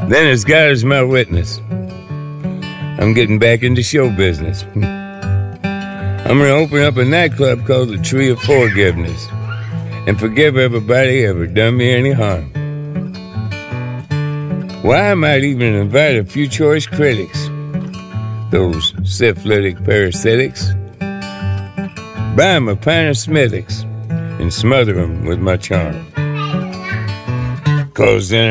Then as God is my witness, I'm getting back into show business. I'm gonna open up a nightclub called the Tree of Forgiveness and forgive everybody ever done me any harm. Why, I might even invite a few choice critics, those syphilitic parasitics, buy 'em a pint of Smithwick's and smother 'em with my charm. 'Cause then